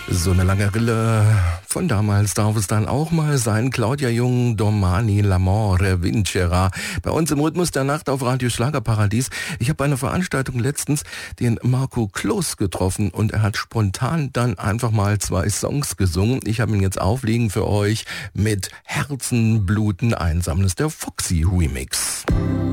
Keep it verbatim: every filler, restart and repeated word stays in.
So eine lange Rille von damals darf es dann auch mal sein. Claudia Jung, Domani, L'amore, Vincera. Bei uns im Rhythmus der Nacht auf Radio Schlagerparadies. Ich habe bei einer Veranstaltung letztens den Marco Kloß getroffen und er hat spontan dann einfach mal zwei Songs gesungen. Ich habe ihn jetzt auflegen für euch mit Herzenbluten einsammeln. Das ist der Foxy Remix.